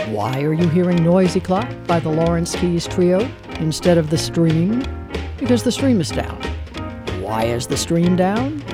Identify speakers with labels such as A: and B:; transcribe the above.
A: Why are you hearing Noisy Clock by the Lawrence Keys Trio instead of The Stream? Because the stream is down. Why is the stream down?